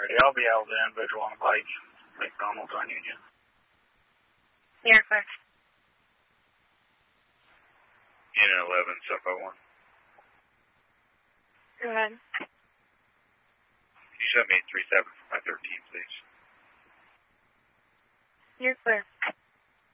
ready. I'll be out with the individual on the bike. McDonald's on Union. You're clear. Unit 11, Suffolk 1. Go ahead. You show me 37 for my 13, please. You're clear.